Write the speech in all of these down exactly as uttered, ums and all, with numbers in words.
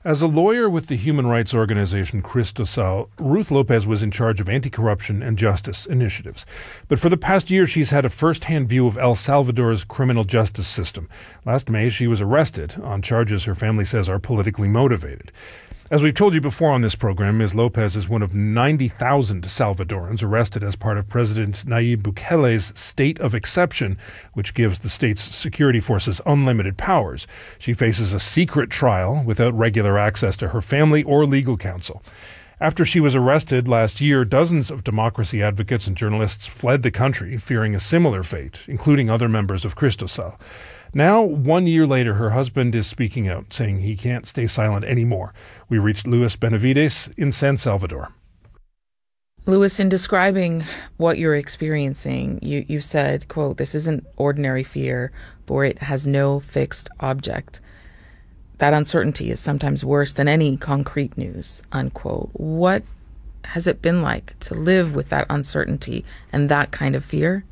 As a lawyer with the human rights organization Cristosal, Ruth Lopez was in charge of anti-corruption and justice initiatives. But for the past year, she's had a first-hand view of El Salvador's criminal justice system. Last May, she was arrested on charges her family says are politically motivated. As we've told you before on this program, Miz Lopez is one of ninety thousand Salvadorans arrested as part of President Nayib Bukele's state of exception, which gives the state's security forces unlimited powers. She faces a secret trial without regular access to her family or legal counsel. After she was arrested last year, dozens of democracy advocates and journalists fled the country, fearing a similar fate, including other members of Cristosal. Now, one year later, her husband is speaking out, saying he can't stay silent anymore. We reached Luis Benavides in San Salvador. Luis, in describing what you're experiencing, you, you said, quote, "This isn't ordinary fear, for it has no fixed object. That uncertainty is sometimes worse than any concrete news," unquote. What has it been like to live with that uncertainty and that kind of fear?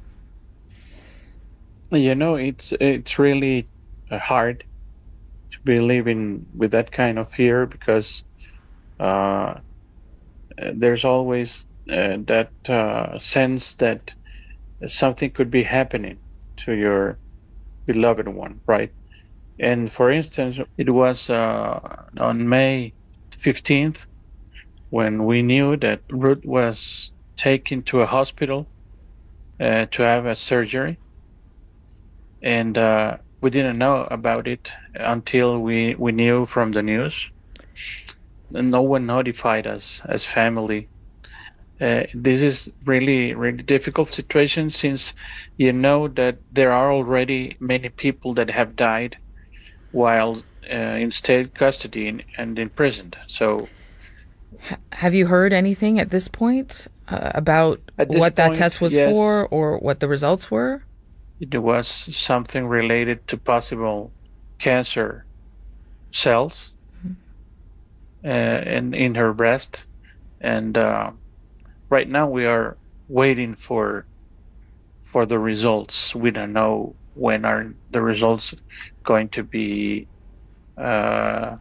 You know, it's it's really uh, hard to be living with that kind of fear because uh, there's always uh, that uh, sense that something could be happening to your beloved one, right? And for instance, it was uh, on May fifteenth when we knew that Ruth was taken to a hospital uh, to have a surgery. And uh, we didn't know about it until we, we knew from the news. And no one notified us as family. Uh, this is really, really difficult situation since you know that there are already many people that have died while uh, in state custody and imprisoned. So, have you heard anything at this point uh, about what that point, test was yes. for or what the results were? It was something related to possible cancer cells mm-hmm. uh, in in her breast, and uh, right now we are waiting for for the results. We don't know when are the results going to be uh,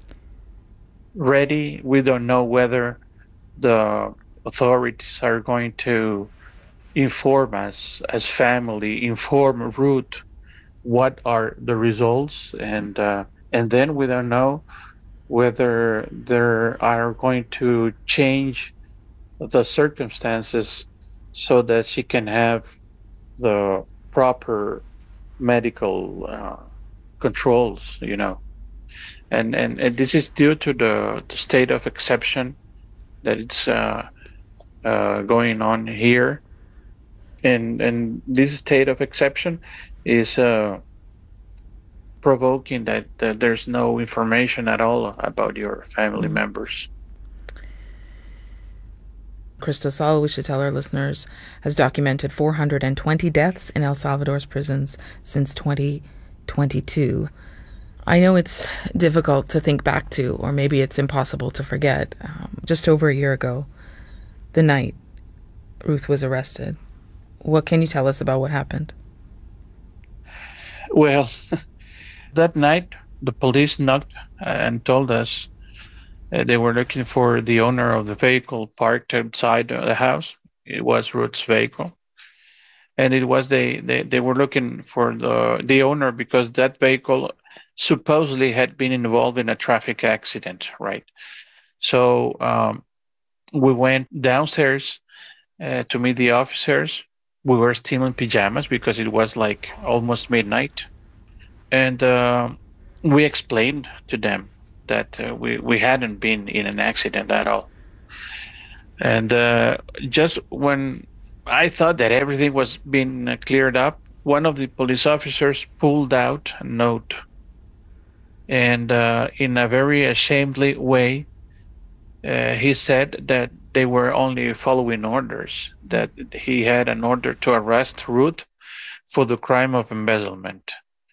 ready. We don't know whether the authorities are going to inform us as family, inform Ruth what are the results, and uh, and then we don't know whether they are going to change the circumstances so that she can have the proper medical uh, controls, you know. And, and and this is due to the, the state of exception that it's uh, uh, going on here. And and this state of exception is uh, provoking that, that there's no information at all about your family mm-hmm. members. Cristosal, we should tell our listeners, has documented four hundred twenty deaths in El Salvador's prisons since twenty twenty-two. I know it's difficult to think back to, or maybe it's impossible to forget. Um, just over a year ago, the night Ruth was arrested. What can you tell us about what happened? Well, that night, the police knocked and told us uh, they were looking for the owner of the vehicle parked outside the house. It was Ruth's vehicle. And it was they, they, they were looking for the, the owner because that vehicle supposedly had been involved in a traffic accident, right? So um, we went downstairs uh, to meet the officers. We were still in pajamas because it was like almost midnight. And uh, we explained to them that uh, we, we hadn't been in an accident at all. And uh, just when I thought that everything was being uh, cleared up, one of the police officers pulled out a note. And uh, in a very ashamedly way, uh, he said that they were only following orders, that he had an order to arrest Ruth for the crime of embezzlement.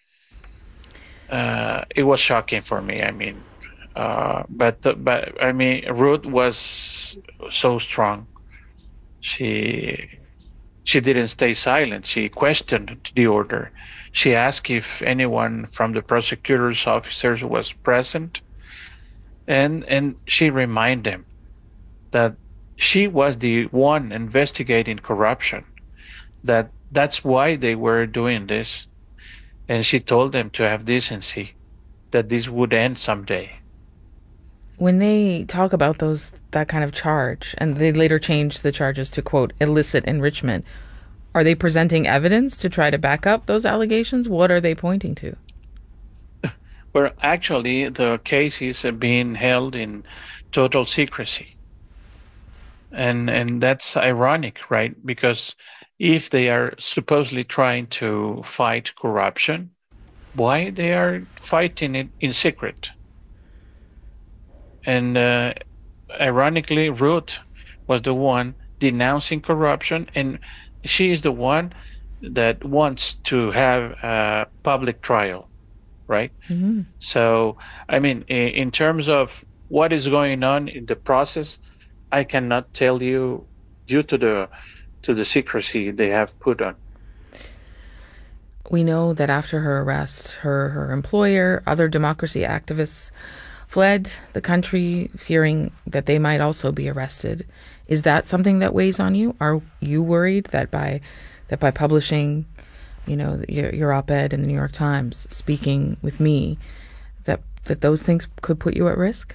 Uh, it was shocking for me. I mean, uh, but but I mean, Ruth was so strong. She she didn't stay silent. She questioned the order. She asked if anyone from the prosecutor's officers was present, And and she reminded them that she was the one investigating corruption, that that's why they were doing this. And she told them to have decency, that this would end someday. When they talk about those that kind of charge, and they later changed the charges to, quote, illicit enrichment, are they presenting evidence to try to back up those allegations? What are they pointing to? Well, actually, the cases are being held in total secrecy. And and that's ironic, right? Because if they are supposedly trying to fight corruption, why they are fighting it in secret? And uh, ironically, Ruth was the one denouncing corruption, and she is the one that wants to have a public trial, right? Mm-hmm. So, I mean, in terms of what is going on in the process, I cannot tell you due to the to the secrecy they have put on. We know that after her arrest, her, her employer, other democracy activists fled the country, fearing that they might also be arrested. Is that something that weighs on you? Are you worried that by that by publishing, you know, your, your op-ed in the New York Times, speaking with me, that that those things could put you at risk?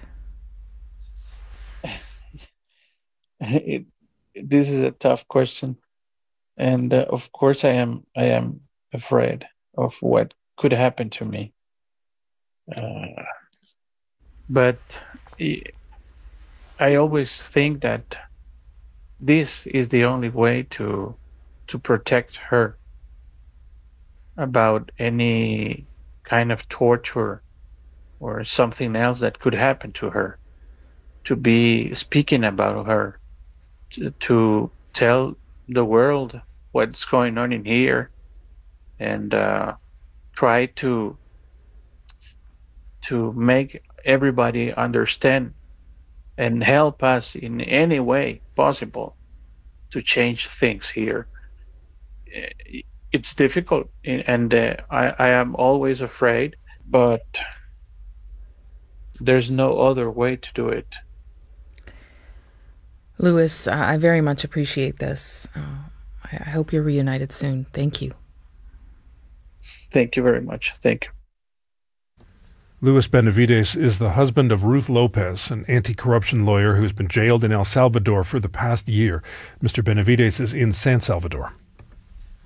It, this is a tough question, and uh, of course, I am I am afraid of what could happen to me. Uh, but I always think that this is the only way to to protect her about any kind of torture or something else that could happen to her. To be speaking about her, to, to tell the world what's going on in here, and uh, try to to make everybody understand and help us in any way possible to change things here. It's difficult, and uh, I, I am always afraid, but there's no other way to do it. Luis, I very much appreciate this. Uh, I hope you're reunited soon. Thank you. Thank you very much. Thank you. Luis Benavides is the husband of Ruth Lopez, an anti-corruption lawyer who's been jailed in El Salvador for the past year. Mister Benavides is in San Salvador.